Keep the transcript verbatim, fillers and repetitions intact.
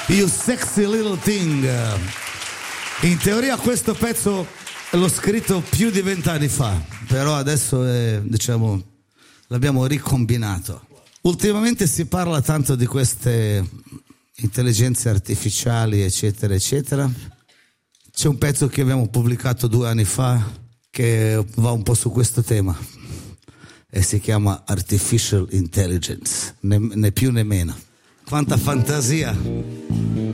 You Sexy Little Thing. In teoria questo pezzo l'ho scritto più di vent'anni fa, però adesso è, diciamo, l'abbiamo ricombinato. Ultimamente si parla tanto di queste intelligenze artificiali, eccetera, eccetera. C'è un pezzo che abbiamo pubblicato due anni fa che va un po' su questo tema e si chiama Artificial Intelligence, né, né più né meno. Quanta fantasia!